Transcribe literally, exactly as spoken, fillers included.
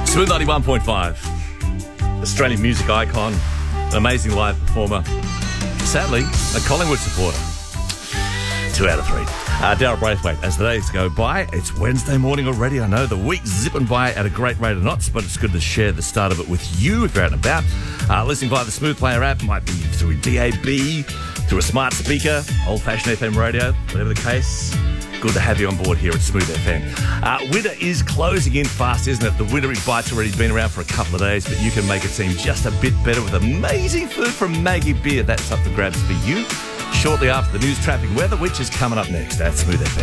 Smooth ninety-one point five. Australian music icon, an amazing live performer. Sadly, a Collingwood supporter. Two out of three. Uh, Daryl Braithwaite, as the days go by, it's Wednesday morning already. I know the week's zipping by at a great rate of knots, but it's good to share the start of it with you if you're out and about. Uh, listening via the Smooth Player app, might be through D A B, through a smart speaker, old-fashioned F M radio, whatever the case. Good to have you on board here at Smooth F M. Uh, winter is closing in fast, isn't it? The wintry bite's already been around for a couple of days, but you can make it seem just a bit better with amazing food from Maggie Beer. That's up for grabs for you shortly after the news, traffic, weather, which is coming up next at Smooth F M.